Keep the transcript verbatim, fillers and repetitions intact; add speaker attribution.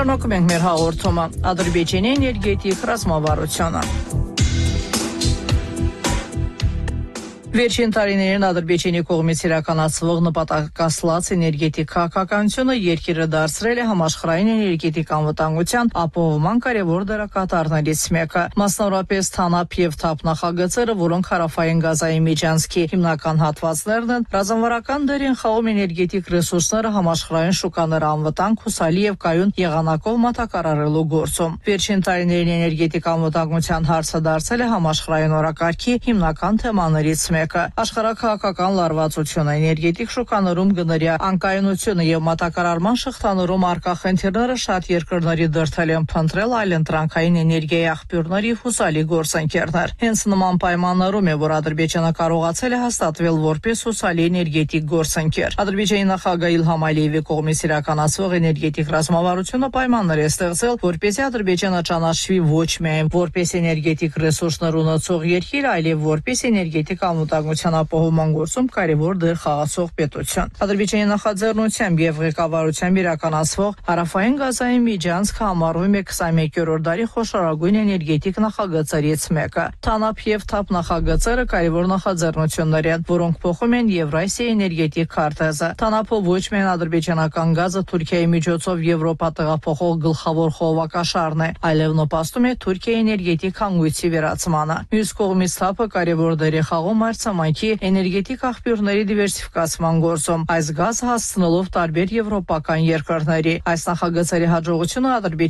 Speaker 1: Շնորհակալ ենք մեր հաղորդումը Ադրբեջանի էներգետիկ ռազմավարությունը։ Վերջին տարիներին Ադրբեջանի կողմից իրականացվող նպատակասլաց էներգետիկ քաղաքականությունը երկիրը դարձրել է համաշխարհային էներգետիկ անվտանգության ապահովման կարևոր դերակատարներից մեկը։ Մասնավորապես TANAP եւ TAP նախագծերը, որոնք հարավային Գազայի միջանցքի հիմնական հատվածներն են, ռազմավարական դեր են խաղում էներգետիկ ռեսուրսները համաշխարհային շուկաները անվտանգ, հուսալի եւ կայուն եղանակով մատակարարելու գործում։ Վերջին տարիներին էներգետիկ անվտանգության հարցը դարձել է համաշխարհային օրակարգի հիմնական թեմաներից մեկը։ Աշխարհաքաղաքական լարվածությունը, էներգետիկ շուկաներում գներյա անկայունությունը եւ մատակարարման շղթաներում առկա խնդիրները շատ երկրների դրդել են փնտրել այլընտրանքային էներգիայի աղբյուրների հուսալի գործընկերներ։ Հենց նման պայմաններում է, որ Ադրբեջանը կարողացել է հաստատվել որպես հուսալի էներգետիկ գործընկեր։ Ադրբեջանի նախագահ Իլհամ Ալիևի կողմից իրականացվող էներգետիկ ռազմավարությունը պայմաններ է ստեղծել, որպեսզի Ադրբեջանը ճանաչվի ոչ միայն որպես էներգետիկ ռեսուրսներ ունեցող երկիր, այլև որպես էներգետիկ անվտանգության ապահովման գործում կարևոր դեր խաղացող պետություն։ Ադրբեջանի նախաձեռնությամբ եւ ղեկավարությամբ իրականացվող հարավային Գազայի միջանցքը համարվում է քսաներկերորդ դարի խոշորագույն էներգետիկ նախագծերից մեկը։ TANAP եւ TAP նախագծերը կարևոր նախաձեռնություններ են, որոնք փոխում են Եվրասիայի էներգետիկ քարտեզը։ TANAP-ը ոչ միայն ադրբեջանական գազը Թուրքիայի միջոցով Եվրոպա տեղափոխող գլխավոր խողովակաշարն է, այլև նպաստում է Թուրքիայի էներգետիկ հանգույցի վերացմանը։ Մյուս կողմից TAP-ը կարևոր դեր է խաղում արտասահմանքի էներգետիկ աղբյուրների դիվերսիֆիկացման գործում, այս գազը հասցնելով տարբեր եվրոպական երկրների։ Այս նախագծերի հաջողությունը Ադրբեջանի